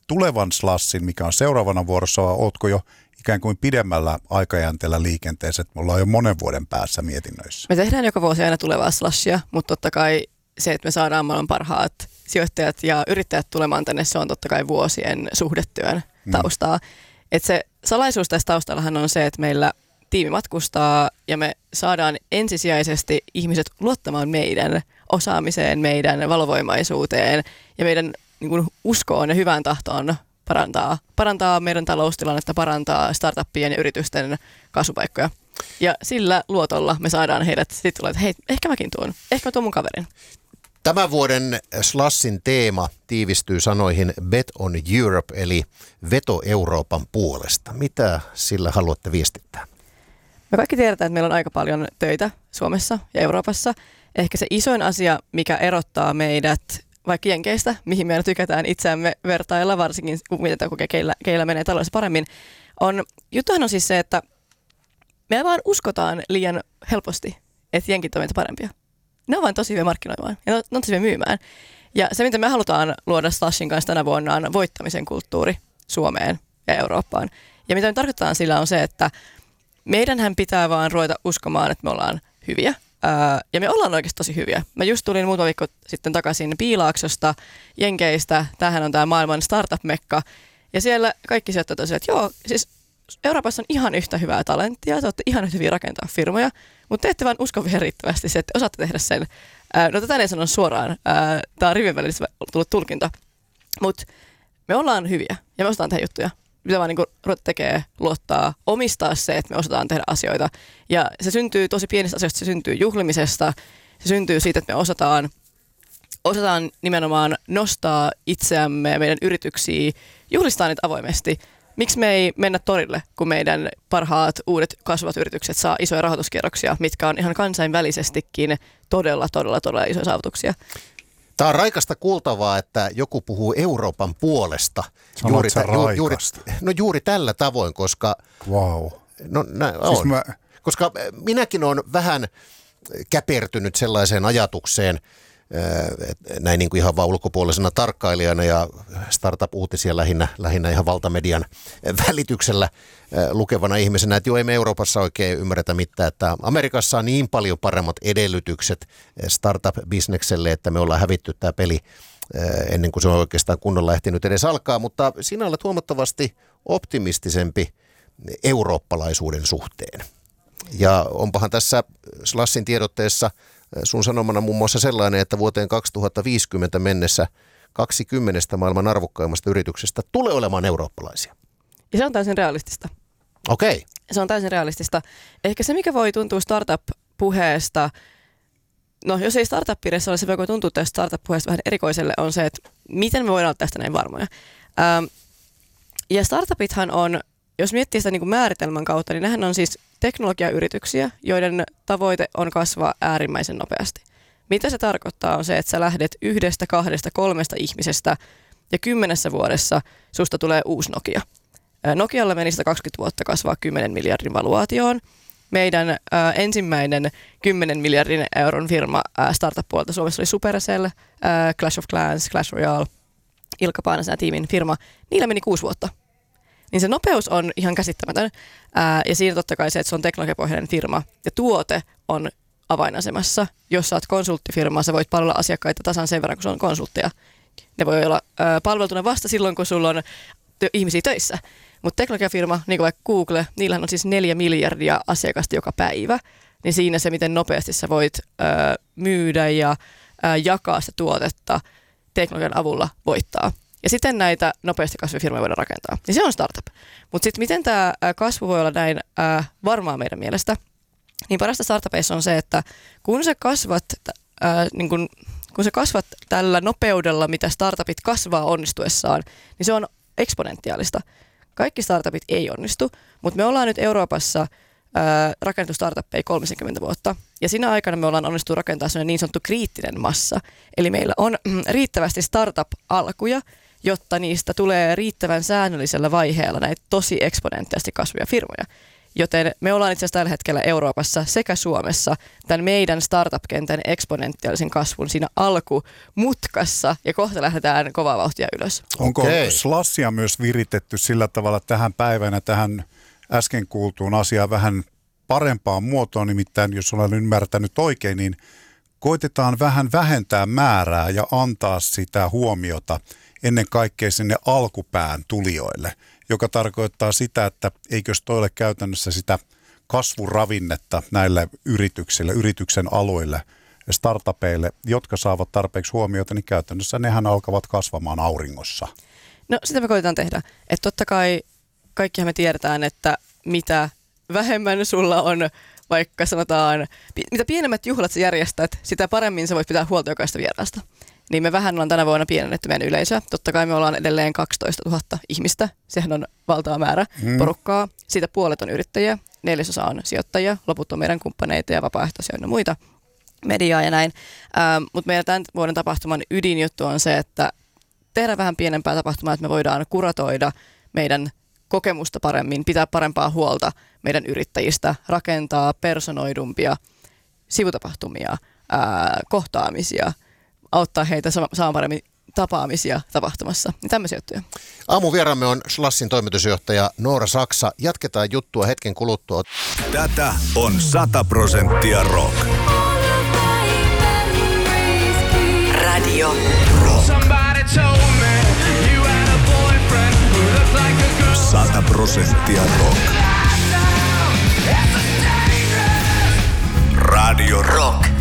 tulevan slashin, mikä on seuraavana vuorossa, vai ootko jo ikään kuin pidemmällä aikajänteellä liikenteessä, että me ollaan jo monen vuoden päässä mietinnöissä? Me tehdään joka vuosi aina tulevaa slashia, mutta totta kai se, että me saadaan maailman parhaat sijoittajat ja yrittäjät tulemaan tänne, se on totta kai vuosien suhdetyön taustaa. Että se salaisuus tässä taustallahan on se, että meillä tiimi matkustaa ja me saadaan ensisijaisesti ihmiset luottamaan meidän osaamiseen, meidän valovoimaisuuteen ja meidän niin kuin uskoon ja hyvään tahtoon parantaa meidän taloustilannetta, parantaa startuppien ja yritysten kasvupaikkoja. Ja sillä luotolla me saadaan heidät sitten tulla, että hei, ehkä mä tuon mun kaverin. Tämän vuoden Slashin teema tiivistyy sanoihin Bet on Europe, eli veto Euroopan puolesta. Mitä sillä haluatte viestittää? Me kaikki tiedetään, että meillä on aika paljon töitä Suomessa ja Euroopassa. Ehkä se isoin asia, mikä erottaa meidät vaikka jenkeistä, mihin me tykätään itseämme vertailla, varsinkin kun mietitään, keillä menee taloudessa paremmin, juttuhan on siis se, että me vaan uskotaan liian helposti, että jenkit on meitä parempia. Ne on vaan tosi hyviä markkinoimaan ja ne on tosi hyviä myymään. Ja se, mitä me halutaan luoda Slashin kanssa tänä vuonna, on voittamisen kulttuuri Suomeen ja Eurooppaan. Ja mitä me tarkoittaa sillä on se, että meidänhän pitää vaan ruveta uskomaan, että me ollaan hyviä. Ja me ollaan oikeasti tosi hyviä. Mä just tulin muutama viikko sitten takaisin Piilaaksosta, Jenkeistä. Tämähän on tämä maailman startup-mekka. Ja siellä kaikki sijoittajat tosiaan, että joo, siis Euroopassa on ihan yhtä hyvää talenttia, te olette ihan yhtä hyviä rakentaa firmoja, mutta te ette vaan usko vielä riittävästi se, että osaatte tehdä sen. No tätä ei sanon suoraan, tämä on rivien välissä tullut tulkinta, mutta me ollaan hyviä ja me osataan tehdä juttuja. Pitää vaan niin ruveta tekemään, luottaa, omistaa se, että me osataan tehdä asioita. Ja se syntyy tosi pienistä asioista, se syntyy juhlimisesta, se syntyy siitä, että me osataan nimenomaan nostaa itseämme ja meidän yrityksiä, juhlistaa niitä avoimesti. Miksi me ei mennä torille, kun meidän parhaat uudet kasvavat yritykset saa isoja rahoituskierroksia, mitkä on ihan kansainvälisestikin todella isoja saavutuksia? Tämä on raikasta kuultavaa, että joku puhuu Euroopan puolesta. Juuri tällä tavoin, koska... Wow. Koska minäkin olen vähän käpertynyt sellaiseen ajatukseen, näin niin kuin ihan vaan ulkopuolisena tarkkailijana ja startup-uutisia lähinnä ihan valtamedian välityksellä lukevana ihmisenä, että joo, ei me Euroopassa oikein ymmärretä mitään, että Amerikassa on niin paljon paremmat edellytykset startup-bisnekselle, että me ollaan hävitty tämä peli ennen kuin se on oikeastaan kunnolla ehtinyt edes alkaa, mutta sinä olet huomattavasti optimistisempi eurooppalaisuuden suhteen. Ja onpahan tässä Slashin tiedotteessa sun sanomana muun muassa sellainen, että vuoteen 2050 mennessä 20 maailman arvokkaimmasta yrityksestä tulee olemaan eurooppalaisia. Ja se on täysin realistista. Okei. Se on täysin realistista. Ehkä se, mikä voi tuntua startup-puheesta, no jos ei startup-piirissä ole, se voi tuntua tästä startup-puheesta vähän erikoiselle, on se, että miten me voidaan olla tästä näin varmoja. Ja startupithan on, jos miettii sitä niin kuin määritelmän kautta, niin nehän on siis teknologiayrityksiä, joiden tavoite on kasvaa äärimmäisen nopeasti. Mitä se tarkoittaa on se, että sä lähdet 1, 2, 3 ihmisestä ja 10 vuodessa susta tulee uusi Nokia. Nokialla meni 120 vuotta kasvaa 10 miljardin valuaatioon. Meidän ensimmäinen 10 miljardin euron firma startup-puolta Suomessa oli Supercell, Clash of Clans, Clash Royale, Ilkka Paanasen ja tiimin firma. Niillä meni 6 vuotta. Niin se nopeus on ihan käsittämätön. Ja siinä totta kai se, että se on teknologiapohjainen firma ja tuote on avainasemassa. Jos sä oot konsulttifirma, sä voit palvella asiakkaita tasan sen verran, kun se on konsultteja. Ne voi olla palveltuna vasta silloin, kun sulla on ihmisiä töissä. Mutta teknologiafirma, niin kuin vaikka Google, niillähän on siis 4 miljardia asiakasta joka päivä. Niin siinä se, miten nopeasti sä voit myydä ja jakaa sitä tuotetta teknologian avulla voittaa. Ja sitten näitä nopeasti kasvavia firmoja voidaan rakentaa. Ja se on startup. Mutta sitten miten tämä kasvu voi olla näin varmaa meidän mielestä? Niin parasta startupeissa on se, että kun sä kasvat tällä nopeudella, mitä startupit kasvaa onnistuessaan, niin se on eksponentiaalista. Kaikki startupit ei onnistu, mutta me ollaan nyt Euroopassa rakennettu startuppeja 30 vuotta. Ja siinä aikana me ollaan onnistunut rakentaa sellainen niin sanottu kriittinen massa. Eli meillä on riittävästi startup-alkuja, jotta niistä tulee riittävän säännöllisellä vaiheella näitä tosi eksponentiaalisesti kasvavia firmoja. Joten me ollaan itse asiassa tällä hetkellä Euroopassa sekä Suomessa tämän meidän startup-kentän eksponentiaalisen kasvun siinä alkumutkassa ja kohta lähdetään kovaa vauhtia ylös. Onko Slashia myös viritetty sillä tavalla tähän päivänä, tähän äsken kuultuun asiaan vähän parempaan muotoon, nimittäin jos olen ymmärtänyt oikein, niin koitetaan vähän vähentää määrää ja antaa sitä huomiota ennen kaikkea sinne alkupään tulijoille, joka tarkoittaa sitä, että eikös toi ole käytännössä sitä kasvuravinnetta näille yrityksille, yrityksen aloille, startupeille, jotka saavat tarpeeksi huomiota, niin käytännössä nehän alkavat kasvamaan auringossa. No sitä me koitetaan tehdä. Että totta kai kaikkihan me tiedetään, että mitä vähemmän sulla on, vaikka sanotaan, mitä pienemmät juhlat sä järjestät, sitä paremmin sä voit pitää huolta jokaista vieraasta. Niin me vähän ollaan tänä vuonna pienennetty meidän yleisöä. Totta kai me ollaan edelleen 12 000 ihmistä. Sehän on valtava määrä porukkaa. Siitä puolet on yrittäjiä, 4/4 on sijoittajia, loput on meidän kumppaneita ja vapaaehtoisia ja muita mediaa ja näin. Mutta meidän tämän vuoden tapahtuman ydinjuttu on se, että tehdään vähän pienempää tapahtumaa, että me voidaan kuratoida meidän kokemusta paremmin, pitää parempaa huolta meidän yrittäjistä, rakentaa personoidumpia sivutapahtumia, kohtaamisia, auttaa heitä saamaan paremmin tapaamisia tapahtumassa. Niin tämmöisiä juttuja. Aamuvieraamme on Slashin toimitusjohtaja Noora Saksa. Jatketaan juttua hetken kuluttua. Tätä on 100% rock. Radio Rock. 100% rock. Radio Rock.